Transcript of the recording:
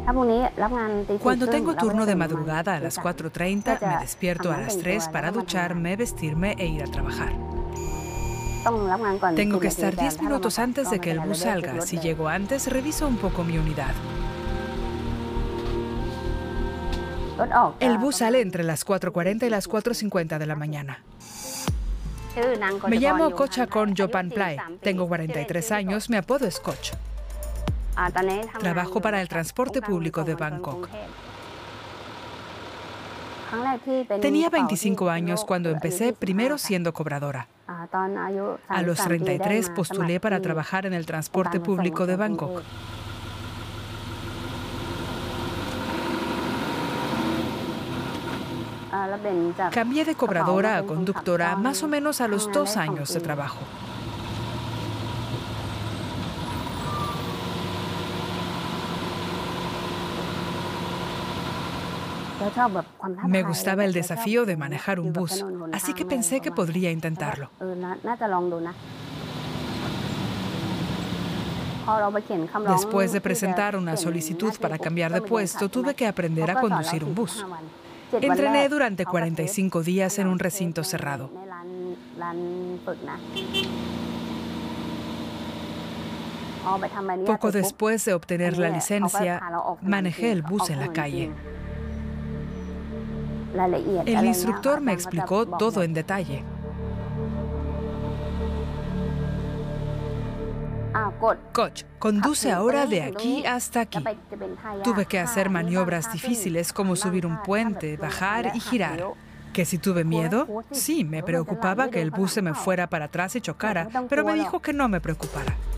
Cuando tengo turno de madrugada a las 4:30, me despierto a las 3 para ducharme, vestirme e ir a trabajar. Tengo que estar 10 minutos antes de que el bus salga. Si llego antes, reviso un poco mi unidad. El bus sale entre las 4:40 y las 4:50 de la mañana. Me llamo Kochakon Yopanplay. Tengo 43 años, mi apodo es Koch. Trabajo para el transporte público de Bangkok. Tenía 25 años cuando empecé, primero siendo cobradora. A los 33 postulé para trabajar en el transporte público de Bangkok. Cambié de cobradora a conductora más o menos a los 2 años de trabajo. Me gustaba el desafío de manejar un bus, así que pensé que podría intentarlo. Después de presentar una solicitud para cambiar de puesto, tuve que aprender a conducir un bus. Entrené durante 45 días en un recinto cerrado. Poco después de obtener la licencia, manejé el bus en la calle. El instructor me explicó todo en detalle. Koch, conduce ahora de aquí hasta aquí. Tuve que hacer maniobras difíciles como subir un puente, bajar y girar. ¿Que si tuve miedo? Sí, me preocupaba que el bus se me fuera para atrás y chocara, pero me dijo que no me preocupara.